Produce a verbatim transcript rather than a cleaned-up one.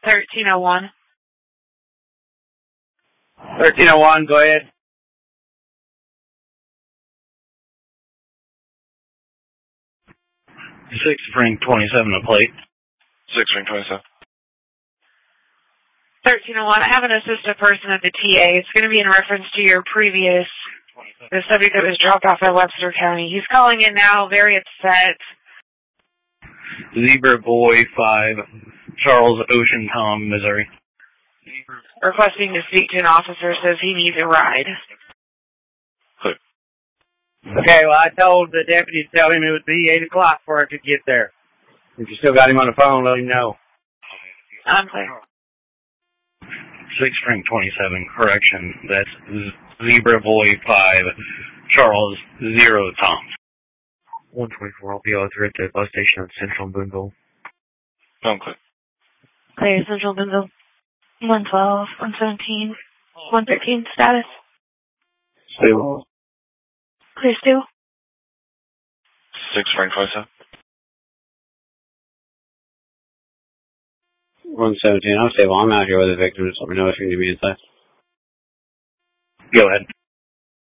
thirteen oh one. thirteen oh one, go ahead. Six Spring twenty-seven, a plate. Six Spring twenty-seven. thirteen oh one, I have an assistant person at the T A. It's going to be in reference to your previous, the subject that was dropped off at Webster County. He's calling in now, very upset. Zebra Boy five, Charles Ocean Tom, Missouri. Requesting to speak to an officer, says he needs a ride. Good. Okay, well, I told the deputy to tell him it would be eight o'clock before I could get there. If you still got him on the phone, let him know. I'm clear. Six Spring twenty-seven, correction. That's Zebra Boy five, Charles zero Tom. one twenty-four, I'll be out there at the bus station on Central Boonville. I'm clear. Clear, Central Boonville. one twelve, one seventeen, one thirteen, status. Stu. Clear, Stu. Six Spring twenty-seven. one seventeen, I'm stable. I'm out here with the victims. Let me know if you need me inside. Go ahead.